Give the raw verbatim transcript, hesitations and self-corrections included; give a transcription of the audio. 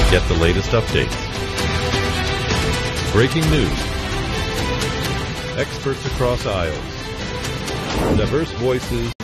Get the latest updates. Breaking news. Experts across aisles. Diverse voices.